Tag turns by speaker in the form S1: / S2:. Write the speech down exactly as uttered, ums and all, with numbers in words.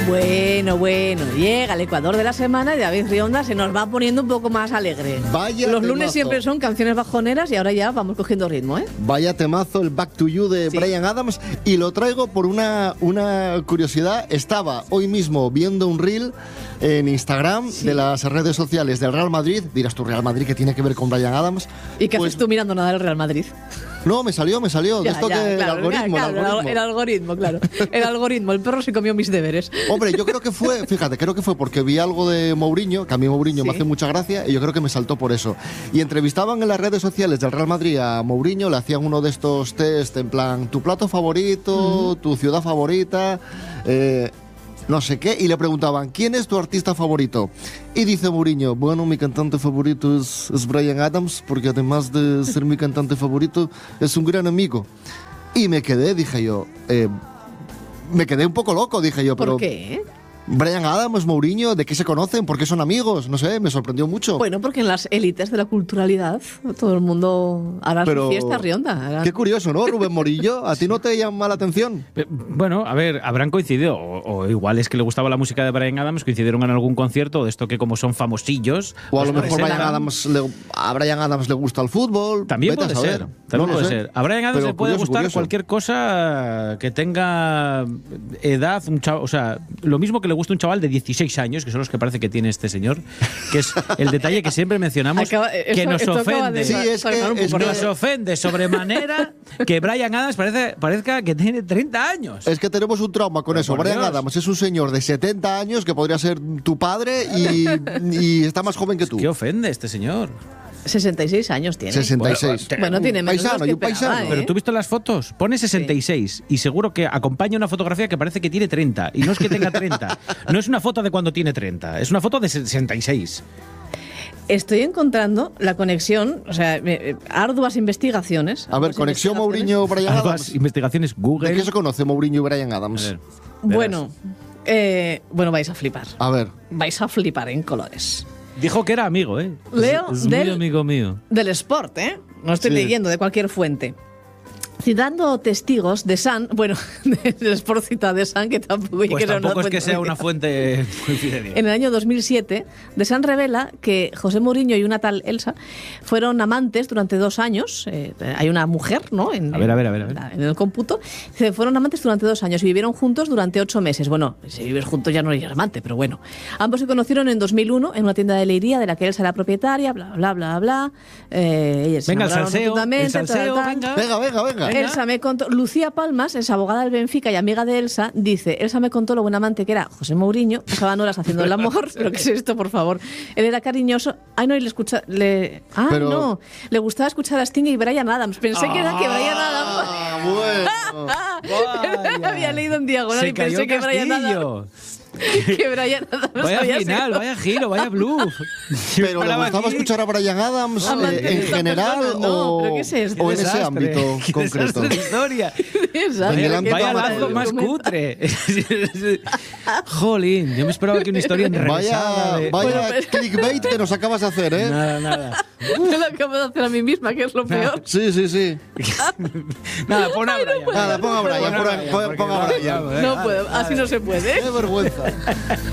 S1: Bueno, bueno, llega el Ecuador de la semana y David Rionda se nos va poniendo un poco más alegre.
S2: Vaya
S1: Los
S2: temazo.
S1: lunes siempre son canciones bajoneras y ahora ya vamos cogiendo ritmo, ¿eh?
S2: Vaya temazo, el Back to You de
S1: Sí.
S2: Bryan Adams, y lo traigo por una, una curiosidad. Estaba hoy mismo viendo un reel en Instagram
S1: Sí.
S2: de las redes sociales del Real Madrid. Dirás tú, Real Madrid, ¿qué tiene que ver con Bryan Adams?
S1: ¿Y qué
S2: Pues,
S1: haces tú mirando nada del Real Madrid?
S2: No, me salió, me salió.
S1: Ya,
S2: de esto
S1: ya,
S2: que
S1: claro,
S2: el algoritmo,
S1: claro,
S2: el algoritmo.
S1: el algoritmo, claro. El algoritmo, el perro se comió mis deberes.
S2: Hombre, yo creo que fue, fíjate, creo que fue porque vi algo de Mourinho, que a mí Mourinho me
S1: Sí.
S2: hace mucha gracia, y yo creo que me saltó por eso. Y entrevistaban en las redes sociales del Real Madrid a Mourinho, le hacían uno de estos test en plan, tu plato favorito, tu ciudad favorita, eh, no sé qué, y le preguntaban, ¿quién es tu artista favorito? Y dice Mourinho, bueno, mi cantante favorito es, es Bryan Adams, porque además de ser mi cantante favorito, es un gran amigo. Y me quedé, dije yo, eh, me quedé un poco loco, dije yo, pero...
S1: ¿Por qué?
S2: Bryan Adams, Mourinho, ¿de qué se conocen? ¿Por qué son amigos? No sé, me sorprendió mucho.
S1: Bueno, porque en las élites de la culturalidad todo el mundo hará
S2: Pero
S1: su fiesta Rionda. hará-
S2: qué curioso, ¿no, Rubén Morillo? ¿A ti no te llama la atención?
S3: Eh, Bueno, a ver, habrán coincidido, o, o igual es que le gustaba la música de Bryan Adams, coincidieron en algún concierto, de esto que como son famosillos.
S2: O a lo
S3: pues
S2: mejor
S3: parecerán-
S2: Bryan Adams le- a Bryan Adams le gusta el fútbol.
S3: También
S2: Vete a
S3: puede
S2: saber.
S3: ser, también
S2: No lo
S3: puede
S2: sé.
S3: ser. A Bryan Adams
S2: Pero
S3: le puede
S2: curioso,
S3: gustar
S2: curioso.
S3: cualquier cosa que tenga edad, un chaval, o sea, lo mismo que le gusta un chaval de dieciséis años, que son los que parece que tiene este señor, que es el detalle que siempre mencionamos,
S1: Acaba-
S3: que
S1: esto-
S3: nos
S1: esto acaba de
S3: ofende.
S2: Sí, es que-
S1: salvar un
S2: es
S1: poco,
S2: que-
S1: ¿no?
S3: Nos ofende sobremanera que Bryan Adams parece, parezca que tiene treinta años.
S2: Es que tenemos un trauma con
S3: Pero
S2: eso.
S3: por
S2: Bryan
S3: Dios.
S2: Adams es un señor de setenta años que podría ser tu padre y, y está más joven que tú.
S3: ¿Qué ofende este señor?
S1: sesenta y seis años tiene.
S2: sesenta y seis.
S3: Bueno,
S1: Bueno, tiene menos
S2: paisano,
S1: de
S2: y
S1: los
S2: un
S1: que esperaba,
S2: paisano.
S1: ¿eh?
S3: Pero tú viste las fotos, pone sesenta y seis y seguro que acompaña una fotografía que parece que tiene treinta. Y no es que tenga treinta, no es una foto de cuando tiene treinta, es una foto de sesenta y seis.
S1: Estoy encontrando la conexión, o sea, me- arduas investigaciones.
S2: A ver,
S1: arduas
S2: conexión
S1: investigaciones.
S2: Mourinho-Bryan
S3: Ambas
S2: Adams.
S3: investigaciones Google.
S2: ¿De qué se conoce Mourinho y Bryan
S3: A
S2: Adams?
S3: ver,
S1: Bueno, eh, bueno, vais a flipar.
S2: A ver.
S1: Vais a flipar en colores.
S3: dijo que era amigo, ¿eh?
S1: Leo
S3: es, es muy
S1: del-
S3: amigo mío.
S1: Del Sport, ¿eh? No estoy
S2: Sí.
S1: leyendo de cualquier fuente. Citando testigos de Sun, bueno, del Sport cita de Sun, que tampoco,
S3: Pues
S1: era una
S3: tampoco es
S1: fuente
S3: que sea una fuente muy fidedigna.
S1: En el año dos mil siete, The Sun revela que José Mourinho y una tal Elsa fueron amantes durante dos años. Eh, hay una mujer, ¿no? En,
S3: A ver, a ver, a ver, a ver.
S1: en la- en el cómputo. Se fueron amantes durante dos años y vivieron juntos durante ocho meses. Bueno, si vives juntos ya no eres amante, pero bueno. Ambos se conocieron en dos mil uno en una tienda de leiría de la que Elsa era propietaria, bla, bla, bla, bla. Eh, ellas se
S3: Venga, el
S1: enamoraron
S3: salseo, el
S1: rotundamente, tal,
S3: salseo,
S1: tal.
S3: venga.
S2: Venga, venga, venga.
S3: Venga.
S1: Elsa me contó, Lucía Palmas, es abogada del Benfica y amiga de Elsa, dice, Elsa me contó lo buen amante que era José Mourinho, pasaban horas haciendo el amor, pero ¿qué es esto, por favor? Él era cariñoso, ay no, y le escucha, le, ah,
S2: Pero-
S1: no, le gustaba escuchar a Sting y Bryan Adams, pensé que era que Bryan Adams...
S2: Ah, bueno.
S1: Había leído en diagonal
S3: Se
S1: y
S3: cayó
S1: pensé que Bryan Adams,
S3: Castillo.
S1: que Bryan Adams
S3: Vaya
S1: había
S3: final,
S1: sido-
S3: vaya giro, vaya bluff. Yo
S2: Pero le
S3: esperaba
S2: gustaba
S3: aquí-
S2: escuchar a Bryan Adams
S1: Amante
S2: eh,
S1: de
S2: en
S1: esta
S2: general
S1: persona, no,
S2: o,
S1: ¿pero qué es esto?
S2: o en ese
S3: Desastre,
S2: ámbito
S3: qué
S2: concreto.
S3: desastre de historia.
S1: Exacto.
S2: En el
S3: Vaya,
S2: ámbito
S3: vaya
S2: amateur.
S3: lazo más cutre. Jolín, yo me esperaba que una historia enrevesada
S2: Vaya,
S3: de...
S2: vaya
S1: Bueno, pero-
S2: clickbait que nos acabas de hacer, ¿eh?
S3: Nada, nada.
S1: Me lo acabo de hacer a mí misma, que es lo peor.
S2: Sí, sí, sí.
S3: Nada, pon a Brian.
S2: Nada, ponga a Brian,
S3: Pon a
S2: ponga-
S3: Brian,
S2: ponga-
S3: porque
S2: ponga a
S3: no,
S2: Brian.
S3: no,
S1: No puedo, así no se puede.
S2: Qué vergüenza.